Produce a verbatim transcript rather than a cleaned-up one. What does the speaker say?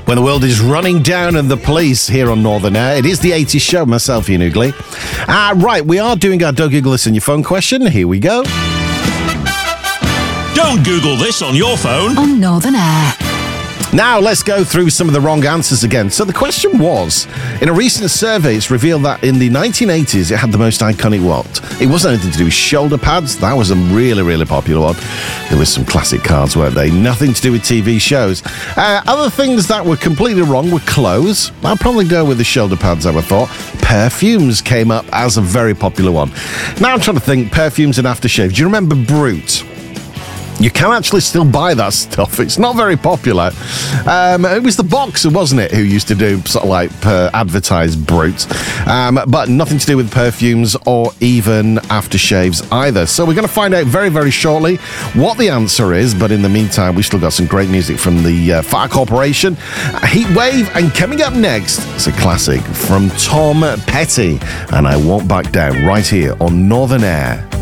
When the world is running down and the police here on Northern Air. It is the eighties show, myself, Ian Ugly. Uh, right, we are doing our Don't Google This on Your Phone question. Here we go. Don't Google this on your phone. On Northern Air. Now, let's go through some of the wrong answers again. So the question was, in a recent survey, it's revealed that in the nineteen eighties, it had the most iconic what? It wasn't anything to do with shoulder pads. That was a really, really popular one. There was some classic cars, weren't they? Nothing to do with T V shows. Uh, other things that were completely wrong were clothes. I'll probably go with the shoulder pads, I would have thought. Perfumes came up as a very popular one. Now I'm trying to think, perfumes and aftershave. Do you remember Brute? You can actually still buy that stuff. It's not very popular. Um, it was the Boxer, wasn't it, who used to do sort of like uh, advertise Brute, um, but nothing to do with perfumes or even aftershaves either. So we're going to find out very, very shortly what the answer is. But in the meantime, we've still got some great music from the uh, Fire Corporation, Heatwave, and coming up next, it's a classic from Tom Petty, and I Won't Back Down right here on Northern Air.